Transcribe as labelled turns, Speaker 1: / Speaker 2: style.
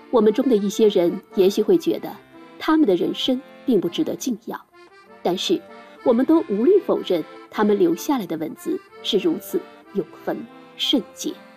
Speaker 1: 我们中的一些人也许会觉得他们的人生并不值得敬仰，但是我们都无力否认他们留下来的文字是如此永恒圣洁。